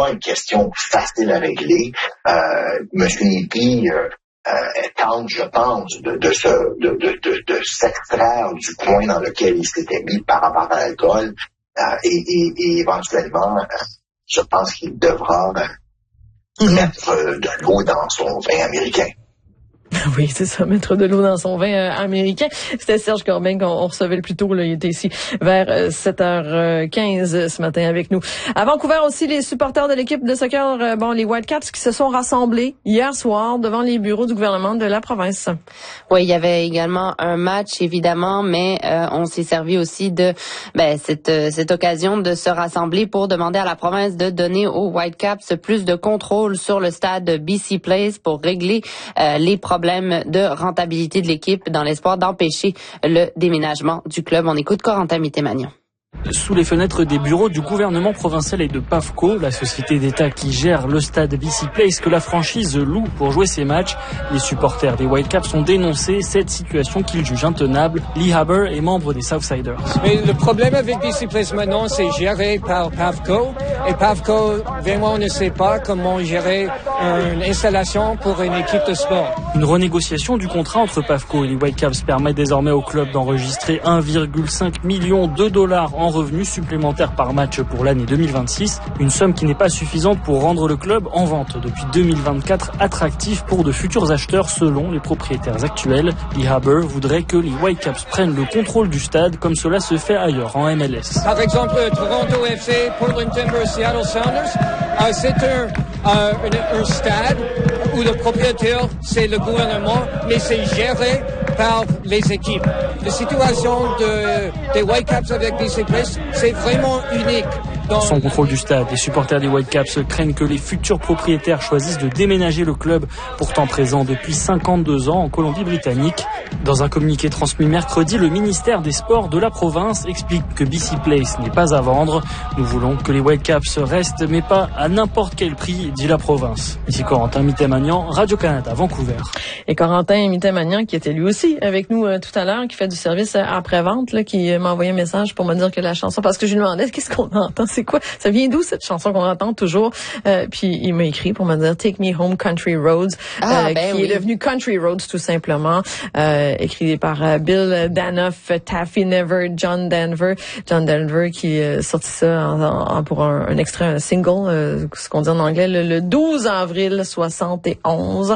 pas une question facile à régler. Monsieur Hippie tente, je pense, de s'extraire du coin dans lequel il s'était mis par rapport à l'alcool et éventuellement, je pense qu'il devra mettre de l'eau dans son vin américain. Oui, c'est ça, mettre de l'eau dans son vin américain. C'était Serge Corbin qu'on recevait plus tôt, là, il était ici vers 7h15 ce matin avec nous. À Vancouver aussi, les supporters de l'équipe de soccer, les Whitecaps qui se sont rassemblés hier soir devant les bureaux du gouvernement de la province. Oui, il y avait également un match, évidemment, mais on s'est servi aussi de cette occasion de se rassembler pour demander à la province de donner aux Whitecaps plus de contrôle sur le stade BC Place pour régler les problèmes de rentabilité de l'équipe dans l'espoir d'empêcher le déménagement du club. On écoute Corentin Mitté-Magnan. Sous les fenêtres des bureaux du gouvernement provincial et de PAFCO, la société d'État qui gère le stade BC Place que la franchise loue pour jouer ses matchs, les supporters des Whitecaps ont dénoncé cette situation qu'ils jugent intenable. Lee Haber est membre des Southsiders. Mais le problème avec BC Place maintenant, c'est géré par PAFCO. Et PAFCO, vraiment, ne sait pas comment gérer une installation pour une équipe de sport. Une renégociation du contrat entre PAFCO et les Whitecaps permet désormais au club d'enregistrer 1,5 million de dollars en revenus supplémentaires par match pour l'année 2026, une somme qui n'est pas suffisante pour rendre le club en vente depuis 2024 attractif pour de futurs acheteurs selon les propriétaires actuels. Lee Haber voudrait que les Whitecaps prennent le contrôle du stade comme cela se fait ailleurs en MLS. Par exemple, Toronto FC, Portland Timbers, Seattle Sounders, c'est un stade où le propriétaire, c'est le gouvernement, mais c'est géré par les équipes. La situation des Whitecaps avec BC Place, c'est vraiment unique. Sans contrôle du stade, les supporters des Whitecaps craignent que les futurs propriétaires choisissent de déménager le club, pourtant présent depuis 52 ans en Colombie-Britannique. Dans un communiqué transmis mercredi, le ministère des Sports de la province explique que BC Place n'est pas à vendre. Nous voulons que les Whitecaps restent, mais pas à n'importe quel prix, dit la province. Ici Corentin Mitté-Magnan, Radio-Canada, Vancouver. Et Corentin Mitté-Magnan, qui était lui aussi avec nous tout à l'heure, qui fait du service après-vente, là, qui m'a envoyé un message pour me dire que la chanson, parce que je lui demandais qu'est-ce qu'on entend, c'est quoi? Ça vient d'où cette chanson qu'on entend toujours? Puis il m'a écrit pour me dire Take Me Home Country Roads, qui est devenu Country Roads tout simplement, écrit par Bill Danoff, Taffy Never, John Denver qui sorti ça pour un extrait, un single, ce qu'on dit en anglais, le 12 avril 71.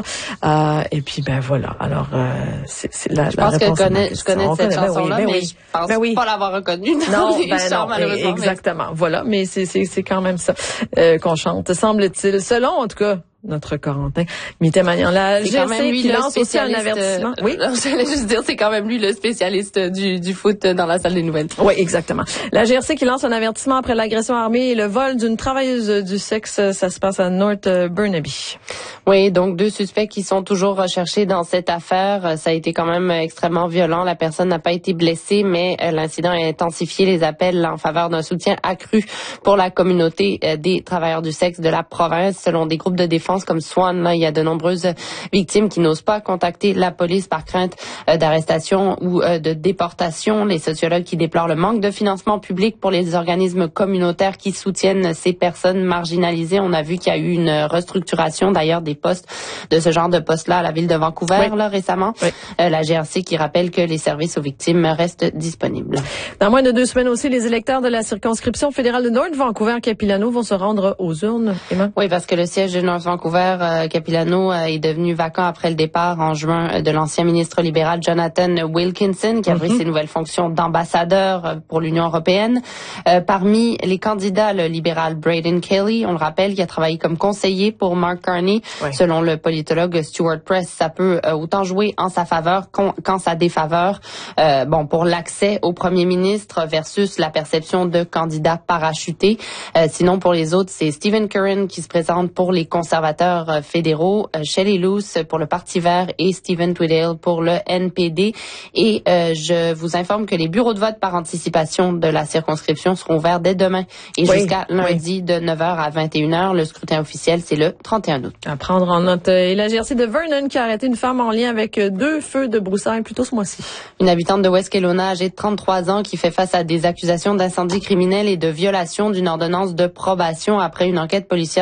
Et puis voilà. Alors c'est la je pense réponse que je connais cette chanson-là, mais je pense pas l'avoir reconnue. Non, malheureusement. Exactement. Voilà, mais c'est quand même ça qu'on chante, semble-t-il. Selon, en tout cas, notre Corentin Mitté-Magnan. La GRC qui lance aussi un avertissement. Oui. J'allais juste dire, c'est quand même lui le spécialiste du foot dans la salle des nouvelles. Oui, exactement. La GRC qui lance un avertissement après l'agression armée et le vol d'une travailleuse du sexe. Ça se passe à North Burnaby. Oui, donc 2 suspects qui sont toujours recherchés dans cette affaire. Ça a été quand même extrêmement violent. La personne n'a pas été blessée, mais l'incident a intensifié les appels en faveur d'un soutien accru pour la communauté des travailleurs du sexe de la province. Selon des groupes de défense comme Swan, là, il y a de nombreuses victimes qui n'osent pas contacter la police par crainte d'arrestation ou de déportation. Les sociologues qui déplorent le manque de financement public pour les organismes communautaires qui soutiennent ces personnes marginalisées. On a vu qu'il y a eu une restructuration d'ailleurs des postes, de ce genre de postes-là à la ville de Vancouver là récemment. Oui. La GRC qui rappelle que les services aux victimes restent disponibles. Dans moins de 2 semaines aussi, les électeurs de la circonscription fédérale de North Vancouver-Capilano vont se rendre aux urnes. Emma? Oui, parce que le siège de North Vancouver Capilano est devenu vacant après le départ en juin de l'ancien ministre libéral Jonathan Wilkinson, qui a pris ses nouvelles fonctions d'ambassadeur pour l'Union européenne. Parmi les candidats, le libéral Braden Kelly, on le rappelle, qui a travaillé comme conseiller pour Mark Carney. Ouais. Selon le politologue Stuart Press, ça peut autant jouer en sa faveur qu'en sa défaveur. Pour l'accès au premier ministre versus la perception de candidats parachutés. Sinon, pour les autres, c'est Stephen Curran qui se présente pour les conservateurs fédéraux, Shelley Luce pour le Parti vert et Stephen Tweedale pour le NPD. Et je vous informe que les bureaux de vote par anticipation de la circonscription seront ouverts dès demain et jusqu'à lundi de 9h à 21h. Le scrutin officiel, c'est le 31 août. À prendre en note. Et la GRC de Vernon qui a arrêté une femme en lien avec 2 feux de broussailles plus tôt ce mois-ci. Une habitante de West Kelowna âgée de 33 ans qui fait face à des accusations d'incendie criminel et de violation d'une ordonnance de probation après une enquête policière